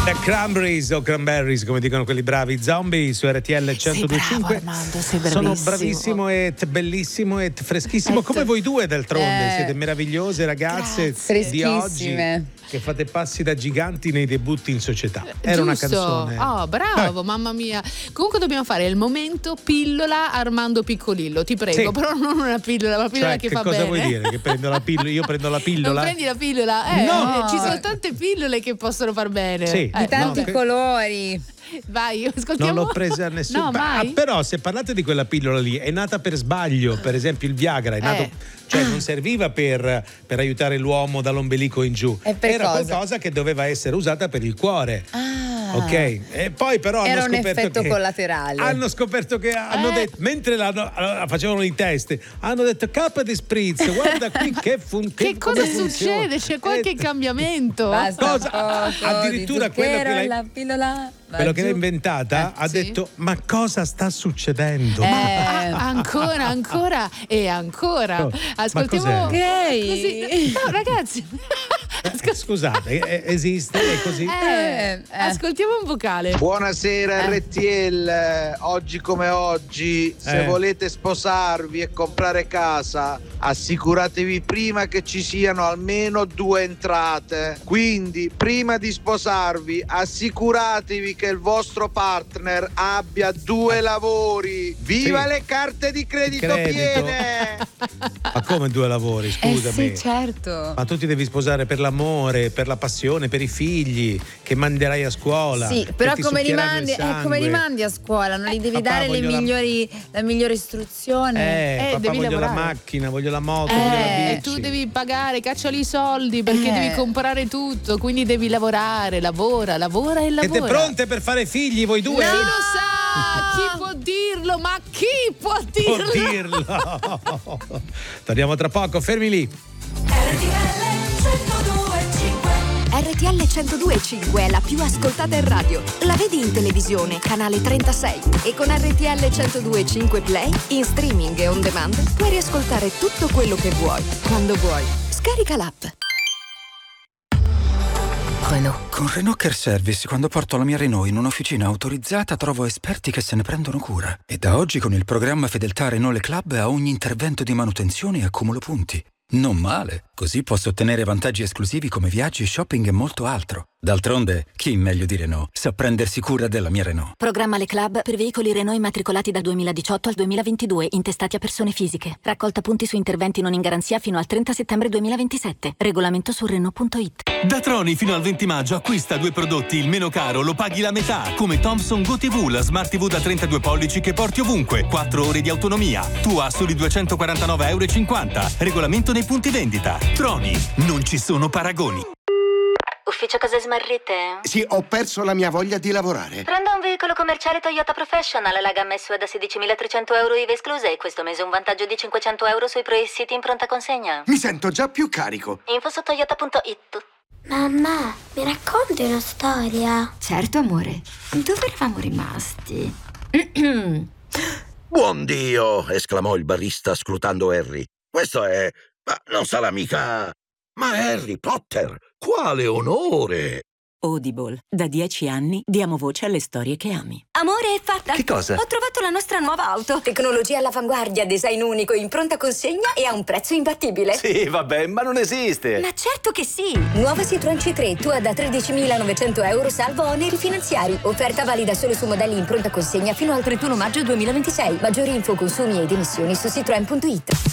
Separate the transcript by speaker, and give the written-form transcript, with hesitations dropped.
Speaker 1: The Cranberries o Cranberries, come dicono quelli bravi, Zombie su RTL 102.5.
Speaker 2: Sei bravo, Armando, sei bravissimo.
Speaker 1: Sono bravissimo e bellissimo e freschissimo, come voi due d'altronde. Siete meravigliose ragazze di oggi che fate passi da giganti nei debutti in società. Era una canzone.
Speaker 2: Oh, bravo, mamma mia. Comunque dobbiamo fare il momento pillola Armando Piccolillo, ti prego, però non una pillola, una pillola che fa bene.
Speaker 1: Cosa vuoi dire? Che prendo la pillola? Io prendo la pillola?
Speaker 2: Non prendi la pillola?
Speaker 1: No.
Speaker 2: Ci sono tante pillole che possono far bene.
Speaker 1: Sì.
Speaker 3: Di tanti colori.
Speaker 2: Vai, ascoltiamo.
Speaker 1: Non l'ho presa a nessuno.
Speaker 2: No,
Speaker 1: però se parlate di quella pillola lì, è nata per sbaglio. Per esempio il Viagra è nato, cioè non serviva per aiutare l'uomo dall'ombelico in giù. Era qualcosa che doveva essere usata per il cuore. Ok, e poi però
Speaker 3: era
Speaker 1: hanno scoperto
Speaker 3: effetto
Speaker 1: che
Speaker 3: collaterale.
Speaker 1: hanno scoperto che hanno detto, mentre facevano i test, hanno detto cappa di spritz, guarda qui che
Speaker 2: cosa succede? C'è qualche cambiamento?
Speaker 1: Addirittura
Speaker 3: la pillola.
Speaker 1: Quello che l'ha inventata ha detto: ma cosa sta succedendo?
Speaker 2: Ancora e ancora. Ascoltiamo.
Speaker 3: Gay.
Speaker 2: No, ragazzi.
Speaker 1: Scusate, esiste è così?
Speaker 2: Ascoltiamo un vocale.
Speaker 4: Buonasera RTL. Oggi come oggi, se volete sposarvi e comprare casa, assicuratevi prima che ci siano almeno 2 entrate. Quindi, prima di sposarvi, assicuratevi che il vostro partner abbia 2 lavori. Viva le carte di credito piene!
Speaker 1: Ma come 2 lavori? Scusami.
Speaker 3: Sì, certo.
Speaker 1: Ma tu ti devi sposare per l'amore, per la passione, per i figli che manderai a scuola.
Speaker 3: Sì, però come li mandi a scuola? Non gli devi dare la migliore istruzione.
Speaker 1: Papà,
Speaker 2: devi
Speaker 1: voglio
Speaker 2: lavorare.
Speaker 1: la macchina, voglio la moto, voglio la bici.
Speaker 2: Tu devi pagare, cacciali i soldi perché devi comprare tutto, quindi devi lavorare, lavora e lavora.
Speaker 1: Siete pronte per fare figli voi due?
Speaker 2: Chi lo sa? Chi può dirlo? Ma chi può dirlo?
Speaker 1: Torniamo tra poco, fermi lì.
Speaker 5: RTL 102.5 è la più ascoltata in radio. La vedi in televisione, canale 36. E con RTL 102.5 Play, in streaming e on demand, puoi riascoltare tutto quello che vuoi, quando vuoi. Scarica l'app.
Speaker 6: Renault. Con Renault Care Service, quando porto la mia Renault in un'officina autorizzata, trovo esperti che se ne prendono cura. E da oggi con il programma Fedeltà Renault Le Club a ogni intervento di manutenzione accumulo punti. Non male, così posso ottenere vantaggi esclusivi come viaggi, shopping e molto altro. D'altronde, chi meglio di Renault sa prendersi cura della mia Renault.
Speaker 5: Programma Le Club per veicoli Renault immatricolati dal 2018 al 2022, intestati a persone fisiche. Raccolta punti su interventi non in garanzia fino al 30 settembre 2027. Regolamento su Renault.it.
Speaker 7: Da Troni fino al 20 maggio acquista 2 prodotti, il meno caro lo paghi la metà, come Thomson Go TV, la Smart TV da 32 pollici che porti ovunque, 4 ore di autonomia. Tu a soli 249,50 €. Regolamento nei punti vendita. Troni, non ci sono paragoni.
Speaker 8: Ufficio cose smarrite?
Speaker 9: Sì, ho perso la mia voglia di lavorare.
Speaker 8: Prendo un veicolo commerciale Toyota Professional, la gamma SUV da 16.300 € IVA escluse e questo mese un vantaggio di 500 € sui pre-siti in pronta consegna.
Speaker 9: Mi sento già più carico.
Speaker 8: Info su toyota.it.
Speaker 10: Mamma, mi racconti una storia?
Speaker 11: Certo, amore. Dove eravamo rimasti?
Speaker 12: Buon Dio! Esclamò il barista scrutando Harry. Questo è... ma non sarà mica... Ma Harry Potter, quale onore!
Speaker 13: Audible. Da 10 anni diamo voce alle storie che ami.
Speaker 10: Amore, è fatta!
Speaker 12: Che cosa?
Speaker 10: Ho trovato la nostra nuova auto. Tecnologia all'avanguardia, design unico, in pronta consegna e a un prezzo imbattibile.
Speaker 14: Sì, vabbè, ma non esiste!
Speaker 10: Ma certo che sì! Nuova Citroën C3, tua da 13.900 €, salvo oneri finanziari. Offerta valida solo su modelli in pronta consegna fino al 31 maggio 2026. Maggiori info, consumi ed emissioni su citroen.it.